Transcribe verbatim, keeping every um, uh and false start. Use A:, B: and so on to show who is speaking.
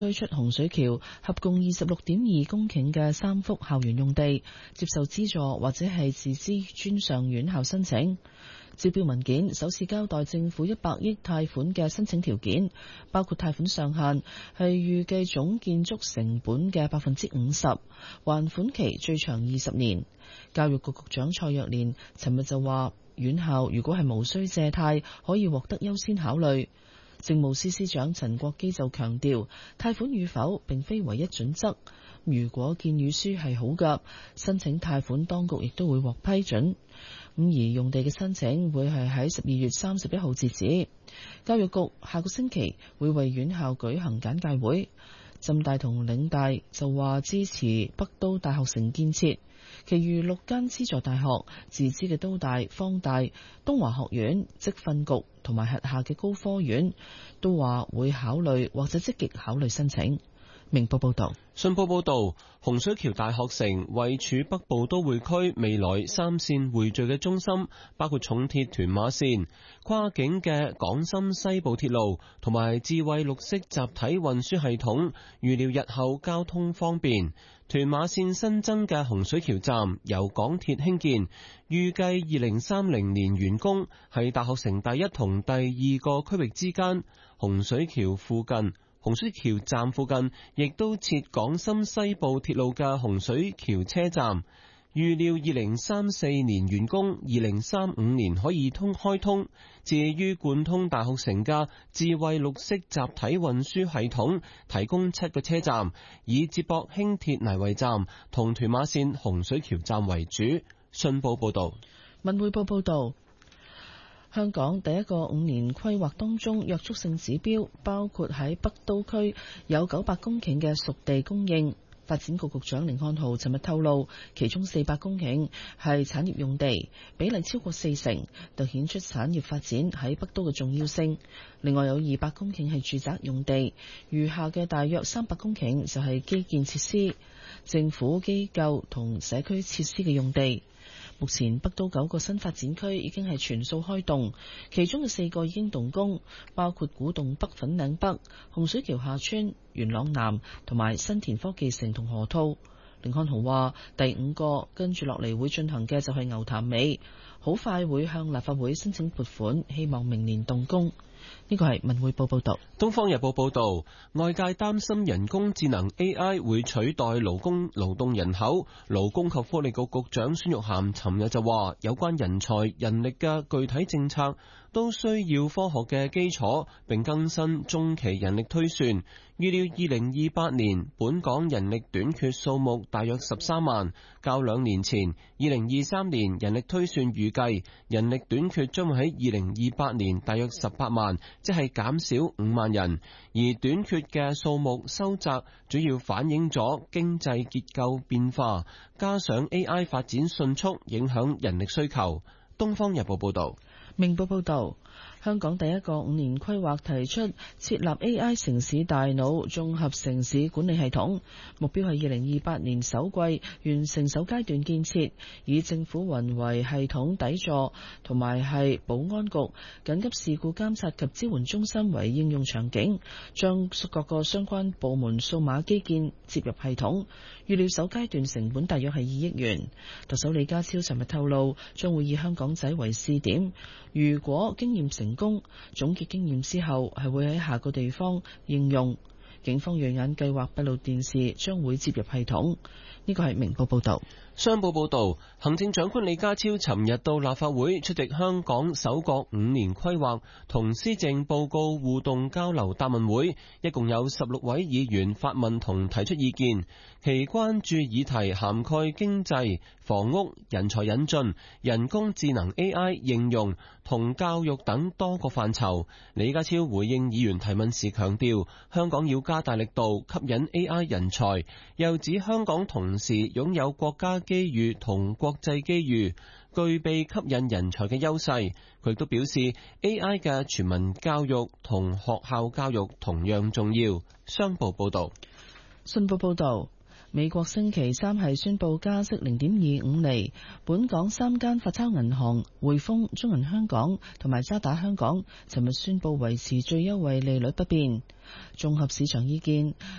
A: 推出洪水橋合共二十六點二公頃嘅三幅校園用地，接受資助或者係自資專上院校申請。招標文件首次交代政府一百億貸款嘅申請條件，包括貸款上限係預計總建築成本嘅百分之五十，還款期最長二十年。教育局局長蔡若蓮尋日就話，院校如果係無需借貸，可以獲得優先考慮。政務司司長陳國基就強調，貸款與否並非唯一準則。如果建議書係好嘅，申請貸款當局亦都會獲批准。咁而用地嘅申請會係喺十二月三十一號截止。教育局下個星期會為院校舉行簡介會。浸大同嶺大就話支持北都大學城建設。其餘六間資助大學、自資嘅都大、科大、東華學院、職訓局同埋轄下嘅高科院都話會考慮或者積極考慮申請。明報報道。
B: 信報報道，洪水橋大學城位處北部都會區未來三線匯聚嘅中心，包括重鐵屯馬線、跨境嘅港深西部鐵路同埋智慧綠色集體運輸系統，預料日後交通方便。屯馬線新增嘅洪水橋站由港鐵興建，預計二零三零年完工，係大學城第一同第二個區域之間。洪水橋附近洪水橋站附近亦都設港深西部鐵路嘅洪水橋車站，預料二零三四年完工，二零三五年可以通開通。至於貫通大學城嘅智慧綠色集體運輸系統，提供七個車站，以接駁輕鐵泥圍站同屯馬線洪水橋站為主。信報報道。
A: 文匯報報道。香港第一個五年規劃當中，約束性指標包括喺北都區有九百公頃嘅熟地供應。發展局局長甯漢豪尋日透露，其中四百公頃係產業用地，比例超過四成，凸顯出產業發展喺北都嘅重要性。另外有二百公頃係住宅用地，餘下嘅大約三百公頃就係基建設施、政府機構同社區設施嘅用地。目前北都九個新發展區已經係全數開動，其中嘅四個已經動工，包括古洞北、粉嶺北、洪水橋下村、元朗南同埋新田科技城同河套。甯漢豪話：第五個跟住落嚟會進行嘅就係牛潭尾，好快會向立法會申請撥款，希望明年動工。呢個係文匯報報道。
B: 東方日報報道，外界擔心人工智能 A I 會取代勞工勞動人口。勞工及福利局局長孫玉菡尋日就話，有關人才人力嘅具體政策都需要科學嘅基礎，並更新中期人力推算。預料二零二八年本港人力短缺數目大約十三萬，較兩年前二零二三年人力推算預計人力短缺將會喺二零二八年大約十八萬，即係減少五萬人。而短缺嘅數目收窄，主要反映咗經濟結構變化，加上 A I 發展迅速，影響人力需求。東方日報報道。
A: 明報報道，香港第一個五年規劃提出設立 A I 城市大腦綜合城市管理系統，目標係二零二八年首季完成首階段建設，以政府雲為系統底座，同埋係保安局緊急事故監察及支援中心為應用場景，將各個相關部門數碼基建接入系統。預料首階段成本大約係二億元。特首李家超尋日透露，將會以香港仔為試點，如果經驗成功，總結經驗之後係會喺下個地方應用。警方銳眼計劃閉路電視將會接入系統。呢個係明報報道。
B: 商報報道，行政長官李家超尋日到立法會出席香港首個五年規劃同施政報告互動交流答問會，一共有十六位議員發問同提出意見，其關注議題涵蓋經濟、房屋、人才引進、人工智能 A I 應用同教育等多個範疇。李家超回應議員提問時強調，香港要加大力度吸引 A I 人才，又指香港同時擁有國家機遇同國際機遇，具備吸引人才嘅優勢。佢亦都表示 A I 嘅全民教育同學校教育同樣重要。商報報道。
A: 信報報道，美國星期三係宣布加息零點二五厘，本港三間發鈔銀行匯豐、中銀香港同埋渣打香港尋日宣布維持最優惠利率不變。綜合市場意見，